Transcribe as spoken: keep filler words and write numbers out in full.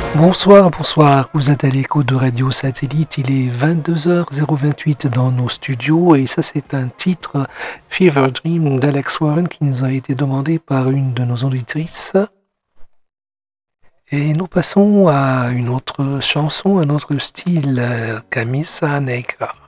Bonsoir, bonsoir, vous êtes à l'écoute de Radio Satellite, il est vingt-deux heures vingt-huit dans nos studios et ça c'est un titre Fever Dream d'Alex Warren qui nous a été demandé par une de nos auditrices. Et nous passons à une autre chanson, un autre style, Camisa Negra.